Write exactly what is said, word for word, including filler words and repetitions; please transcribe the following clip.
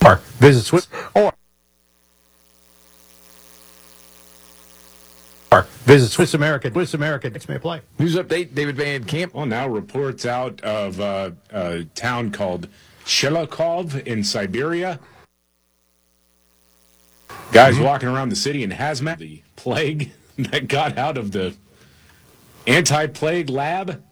Or visit Swiss or or visit Swiss America. Swiss America may play. News update, David Van Camp. Well, now reports out of uh, a town called Shilakov in Siberia. Guys mm-hmm. walking around the city in hazmat. The plague that got out of the anti-plague lab.